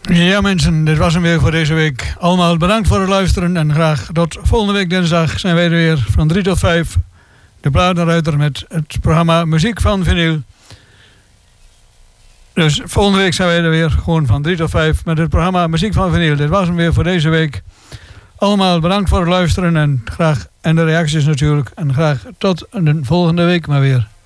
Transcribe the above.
Ja mensen, dit was hem weer voor deze week. Allemaal bedankt voor het luisteren en graag tot volgende week dinsdag zijn wij er weer van 3 tot 5. De Platenruiter met het programma Muziek van Vinyl. Dus volgende week zijn wij er weer gewoon van 3 tot 5 met het programma Muziek van Vinyl. Dit was hem weer voor deze week. Allemaal bedankt voor het luisteren en de reacties natuurlijk. En graag tot de volgende week maar weer.